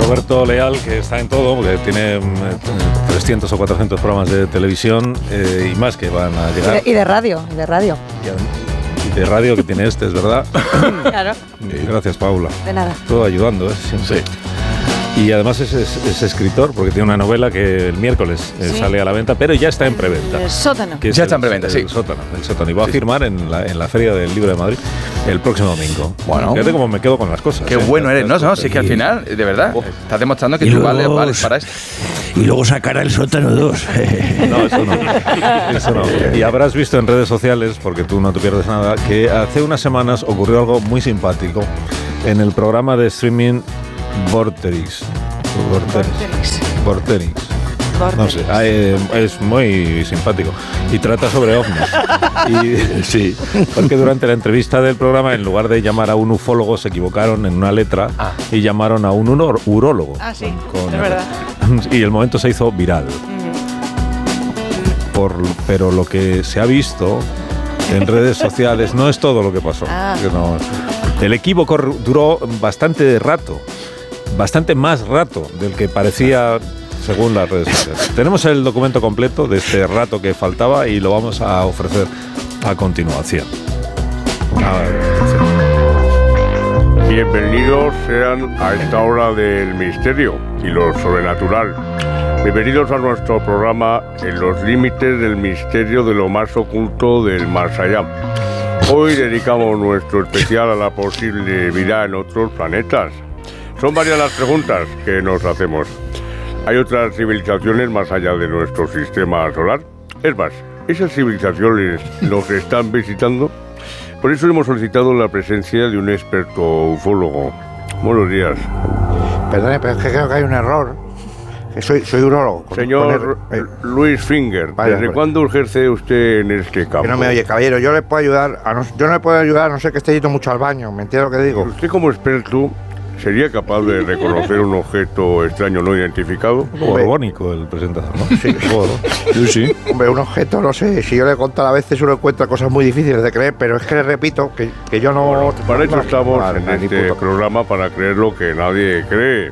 Roberto Leal, que está en todo, porque tiene 300 o 400 programas de televisión y más que van a llegar. Y de radio. Y de radio que tiene es verdad. Claro. Gracias, Paula. De nada. Todo ayudando, siempre. Sí. Y además es escritor, porque tiene una novela que el miércoles sale a la venta, pero ya está en preventa. El sótano. Ya está en preventa, sí. El sótano. Y va a firmar en la Feria del Libro de Madrid el próximo domingo. Bueno. Fíjate cómo me quedo con las cosas. Qué bueno eres, ¿no? Si es que al final, de verdad, estás demostrando que tú vales para esto. Y luego sacará el sótano 2. No, eso no. Y habrás visto en redes sociales, porque tú no te pierdes nada, que hace unas semanas ocurrió algo muy simpático en el programa de streaming Vorterix. No sé, es muy simpático y trata sobre ovnis. Sí, porque durante la entrevista del programa, en lugar de llamar a un ufólogo, se equivocaron en una letra y llamaron a un urólogo. Sí, es verdad. Y el momento se hizo viral. Pero lo que se ha visto en redes sociales no es todo lo que pasó. El equívoco duró bastante más rato del que parecía según las redes sociales. Tenemos el documento completo de este rato que faltaba y lo vamos a ofrecer a continuación. Bienvenidos sean a esta hora del misterio y lo sobrenatural. Bienvenidos a nuestro programa En los límites del misterio de lo más oculto del más allá. Hoy dedicamos nuestro especial a la posible vida en otros planetas. Son varias las preguntas que nos hacemos. ¿Hay otras civilizaciones más allá de nuestro sistema solar? Es más, ¿esas civilizaciones nos están visitando? Por eso hemos solicitado la presencia de un experto ufólogo. Buenos días. Perdone, pero es que creo que hay un error. Soy urólogo. Señor Luis Finger, ¿desde cuándo ejerce usted en este campo? Que no me oye, caballero. Yo le puedo ayudar. Yo no le puedo ayudar, a no ser que esté yendo mucho al baño. ¿Me entiende lo que digo? Usted, como experto, ¿sería capaz de reconocer un objeto extraño no identificado? Borbónico el presentador, ¿no? Sí. Sí. Hombre, un objeto, no sé. Si yo le he contado a veces, uno encuentra cosas muy difíciles de creer, pero es que le repito que yo no... Bueno, para eso estamos en este programa, para creer lo que nadie cree.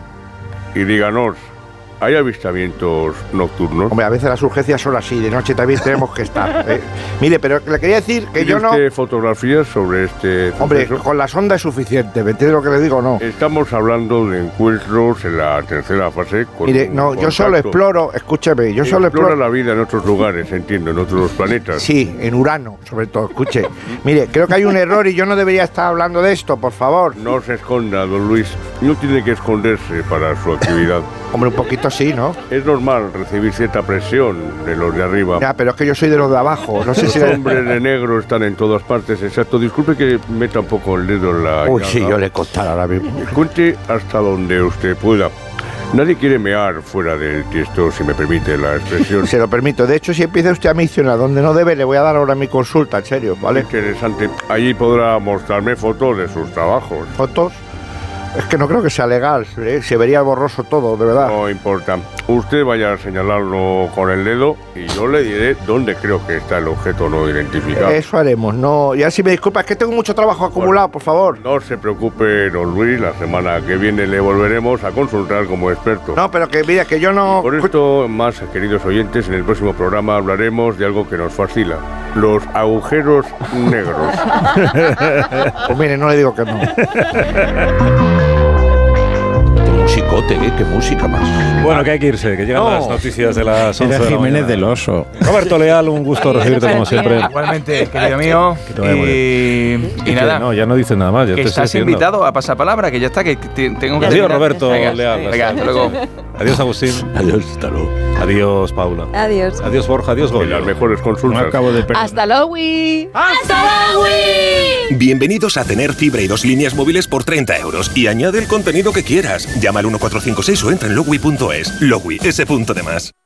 Y díganos, ¿hay avistamientos nocturnos? Hombre, a veces las urgencias son así, de noche también tenemos que estar. Mire, pero le quería decir que yo no... ¿Tiene usted fotografías sobre este suceso? Hombre, con la sonda es suficiente, ¿me entiende lo que le digo o no? Estamos hablando de encuentros en la tercera fase. Mire, no, yo solo exploro, escúcheme, yo solo exploro... la vida en otros lugares, entiendo, en otros planetas. Sí, en Urano, sobre todo, escuche. Mire, creo que hay un error y yo no debería estar hablando de esto, por favor. No se esconda, don Luis, no tiene que esconderse para su actividad. Hombre, un poquito sí, ¿no? Es normal recibir cierta presión de los de arriba. Ya, pero es que yo soy de los de abajo. No sé si... Los hombres de negro están en todas partes, exacto. Disculpe que meta un poco el dedo en la... Uy, sí, yo le costara ahora mismo. Cuente hasta donde usted pueda. Nadie quiere mear fuera del tiesto, si me permite la expresión. Se lo permito. De hecho, si empieza usted a mencionar donde no debe, le voy a dar ahora mi consulta, en serio, ¿vale? Interesante. Allí podrá mostrarme fotos de sus trabajos. ¿Fotos? Es que no creo que sea legal, se vería borroso todo, de verdad. No importa. Usted vaya a señalarlo con el dedo y yo le diré dónde creo que está el objeto no identificado. Eso haremos, no. Ya si me disculpa, es que tengo mucho trabajo acumulado, por favor. No se preocupe, don Luis, la semana que viene le volveremos a consultar como experto. No, pero que mira, que yo no... Por esto, más queridos oyentes, en el próximo programa hablaremos de algo que nos fascina: los agujeros negros. Pues mire, no le digo que no. Musicote, qué música más. Bueno, que hay que irse, que llegan las noticias de las 11 de la Jiménez mañana. del Oso. Roberto Leal, un gusto recibirte como siempre. Igualmente, querido mío. Y nada. No, ya no dices nada más. Ya que te estás invitado a pasar palabra, que ya está, que tengo que... Adiós, Roberto Leal. Venga, hasta luego. Adiós, Agustín. Adiós, hasta luego. Adiós, Paula. Adiós. Adiós, Borja. Adiós, Y Goyo. las mejores consultas. ¡Hasta luego! Bienvenidos a tener fibra y 2 líneas móviles por 30 euros y añade el contenido que quieras. Llama al 1456 o entra en logwi.es. Logwi, ese punto de más.